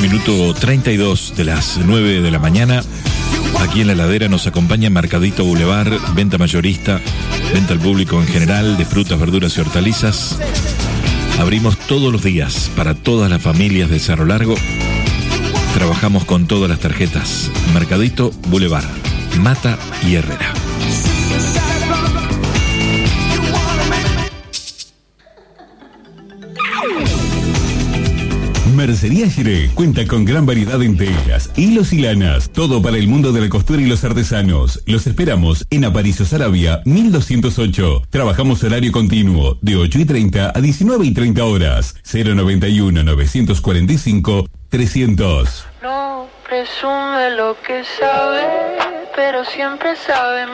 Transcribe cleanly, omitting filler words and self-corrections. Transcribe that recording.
Minuto 32 de las 9 de la mañana. Aquí en La Heladera nos acompaña Mercadito Boulevard, venta mayorista, venta al público en general de frutas, verduras y hortalizas. Abrimos todos los días para todas las familias de Cerro Largo. Trabajamos con todas las tarjetas. Mercadito Boulevard, Mata y Herrera. Mercería Giré cuenta con gran variedad en telas, hilos y lanas, todo para el mundo de la costura y los artesanos. Los esperamos en Aparicio Saravia, 1208. Trabajamos horario continuo, de 8:30 a 19:30 horas. 091-945-300. No presume lo que sabe, pero siempre sabe